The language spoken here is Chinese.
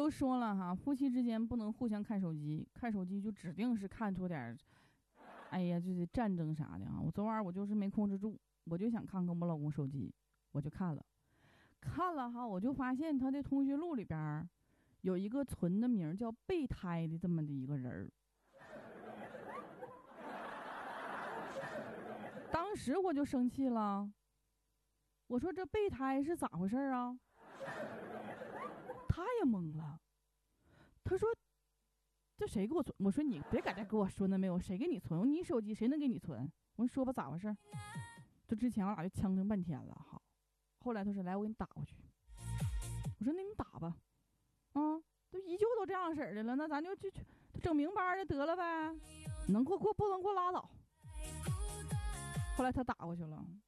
都说了哈，夫妻之间不能互相看手机，看手机就指定是看出点，哎呀，就是战争啥的啊。我昨晚我就是没控制住，我就想看看我老公手机，我就看了哈，我就发现他的通讯录里边有一个存的名叫备胎的这么的一个人儿。当时我就生气了，我说这备胎是咋回事啊？他也懵了，他说这谁给我存？我说你别搁这给我说那没有，谁给你存？你手机谁能给你存？我说说吧咋回事？就之前我俩就呛腾半天了哈，后来他说来我给你打过去，我说那你打吧，都依旧都这样式儿的了，那咱就整明白的得了呗，能过不能过拉倒。后来他打过去了，